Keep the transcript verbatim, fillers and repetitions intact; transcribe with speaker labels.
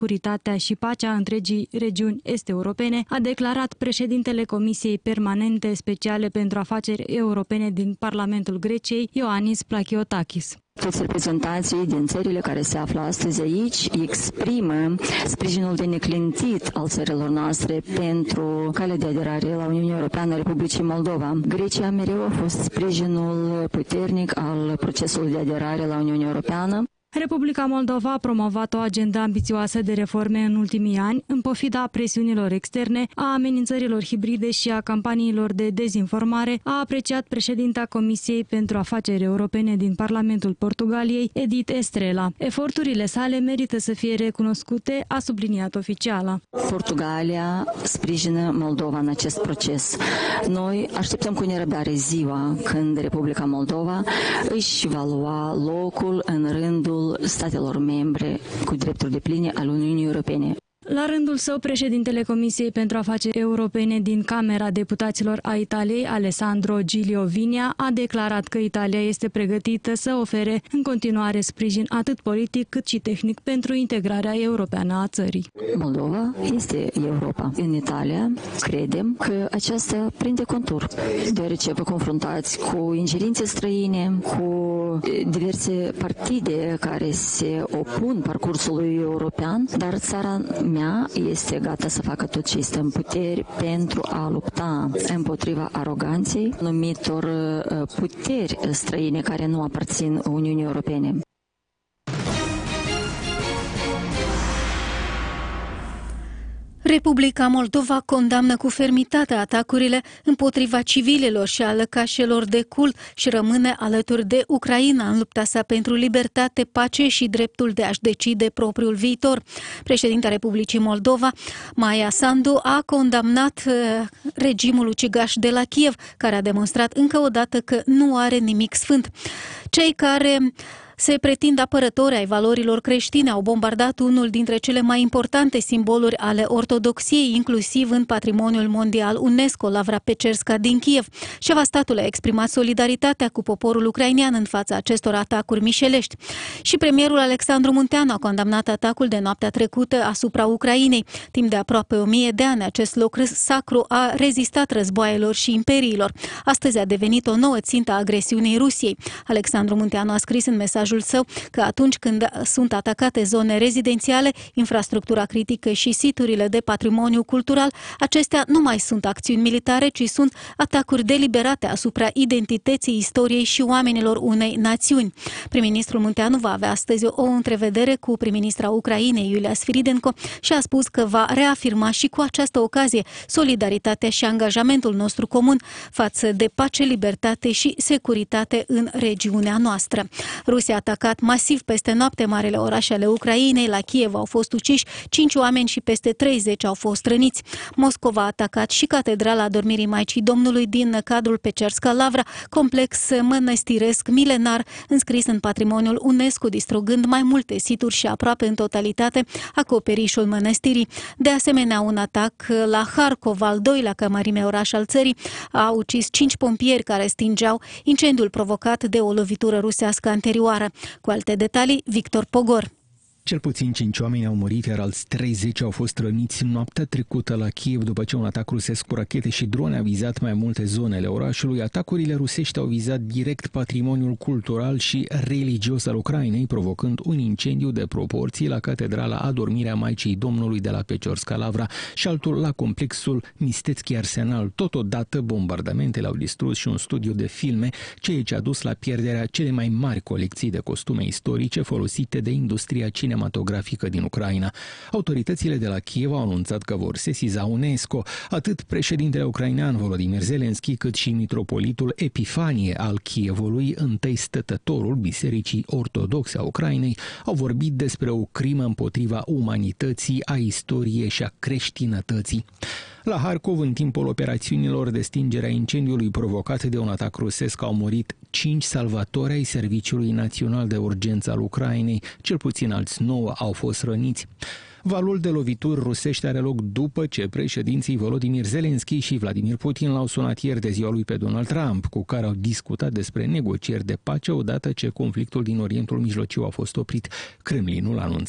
Speaker 1: securitatea și pacea întregii regiuni est-europene, a declarat președintele Comisiei Permanente Speciale pentru Afaceri Europene din Parlamentul Greciei, Ioannis Plachiotakis.
Speaker 2: Toți reprezentanții din țările care se află astăzi aici exprimă sprijinul de neclintit al țărilor noastre pentru calea de aderare la Uniunea Europeană a Republicii Moldova. Grecia mereu a fost sprijinul puternic al procesului de aderare la Uniunea Europeană.
Speaker 1: Republica Moldova a promovat o agendă ambițioasă de reforme în ultimii ani, în pofida presiunilor externe, a amenințărilor hibride și a campaniilor de dezinformare, a apreciat președinta Comisiei pentru Afaceri Europene din Parlamentul Portugaliei, Edith Estrela. Eforturile sale merită să fie recunoscute, a subliniat oficiala.
Speaker 2: Portugalia sprijină Moldova în acest proces. Noi așteptăm cu nerăbdare ziua când Republica Moldova își va lua locul în rândul statelor membre cu drepturi depline al Uniunii Europene.
Speaker 1: La rândul său, președintele Comisiei pentru Afaceri Europene din Camera Deputaților a Italiei, Alessandro Giglio Vigna, a declarat că Italia este pregătită să ofere în continuare sprijin atât politic cât și tehnic pentru integrarea europeană a țării.
Speaker 2: Moldova este Europa. În Italia credem că aceasta prinde contur, deoarece vă confruntați cu ingerințe străine, cu diverse partide care se opun parcursului european, dar țara mea este gata să facă tot ce este în puteri pentru a lupta împotriva aroganței numitor puteri străine care nu aparțin Uniunii Europene.
Speaker 3: Republica Moldova condamnă cu fermitate atacurile împotriva civililor și a lăcașelor de cult și rămâne alături de Ucraina în lupta sa pentru libertate, pace și dreptul de a-și decide propriul viitor. Președinta Republicii Moldova, Maia Sandu, a condamnat regimul ucigaș de la Kiev, care a demonstrat încă o dată că nu are nimic sfânt. Cei care se pretind apărători ai valorilor creștine au bombardat unul dintre cele mai importante simboluri ale ortodoxiei, inclusiv în patrimoniul mondial UNESCO, Lavra Pecerska din Kiev. Șefa statului a exprimat solidaritatea cu poporul ucrainean în fața acestor atacuri mișelești. Și premierul Alexandru Munteanu a condamnat atacul de noaptea trecută asupra Ucrainei. Timp de aproape o mie de ani, acest loc sacru a rezistat războaielor și imperiilor. Astăzi a devenit o nouă țintă a agresiunii Rusiei. Alexandru Munteanu a scris în mesajul său că atunci când sunt atacate zone rezidențiale, infrastructura critică și siturile de patrimoniu cultural, acestea nu mai sunt acțiuni militare, ci sunt atacuri deliberate asupra identității, istoriei și oamenilor unei națiuni. Prim-ministrul Munteanu va avea astăzi o întrevedere cu prim-ministra Ucrainei, Iulia Sfiridenko, și a spus că va reafirma și cu această ocazie solidaritatea și angajamentul nostru comun față de pace, libertate și securitate în regiunea noastră. Rusia a atacat masiv peste noapte marele orașe ale Ucrainei. La Kiev au fost uciși cinci oameni și peste treizeci au fost răniți. Moscova a atacat și catedrala Adormirii Maicii Domnului din cadrul Pecerska Lavra, complex mănăstiresc milenar înscris în patrimoniul UNESCO, distrugând mai multe situri și aproape în totalitate acoperișul mănăstirii. De asemenea, un atac la Harkov, al doilea ca mărime oraș al țării, a ucis cinci pompieri care stingeau incendiul provocat de o lovitură rusească anterioară. Cu alte detalii, Victor Pogor.
Speaker 4: Cel puțin cinci oameni au murit, iar alți treizeci au fost răniți noaptea trecută la Kiev după ce un atac rusesc cu rachete și drone a vizat mai multe zone ale orașului. Atacurile rusești au vizat direct patrimoniul cultural și religios al Ucrainei, provocând un incendiu de proporții la catedrala Adormirea Maicii Domnului de la Pecerska Lavra și altul la complexul Mistetski Arsenal. Totodată, bombardamentele au distrus și un studiu de filme, ceea ce a dus la pierderea cele mai mari colecții de costume istorice folosite de industria cinematografică cinematografică din Ucraina. Autoritățile de la Kiev au anunțat că vor sesiza UNESCO. Atât președintele ucrainean Volodymyr Zelensky, cât și mitropolitul Epifanie al Kievului, întâi stătătorul Bisericii Ortodoxe a Ucrainei, au vorbit despre o crimă împotriva umanității, a istoriei și a creștinătății. La Harkov, în timpul operațiunilor de stingere a incendiului provocat de un atac rusesc, au murit cinci salvatori ai Serviciului Național de Urgență al Ucrainei, cel puțin alți nouă au fost răniți. Valul de lovituri rusești are loc după ce președinții Volodymyr Zelensky și Vladimir Putin l-au sunat ieri de ziua lui pe Donald Trump, cu care au discutat despre negocieri de pace odată ce conflictul din Orientul Mijlociu a fost oprit. Kremlinul anunță